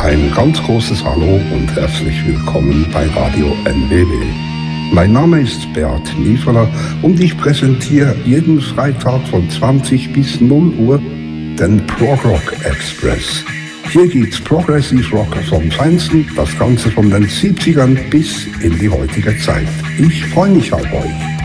Ein ganz großes Hallo und herzlich willkommen bei Radio NWW. Mein Name ist Bert Niefeler und ich präsentiere jeden Freitag von 20 bis 0 Uhr den Prog Rock Express. Hier gibt's Progressive Rock vom Feinsten, das Ganze von den 70ern bis in die heutige Zeit. Ich freue mich auf euch.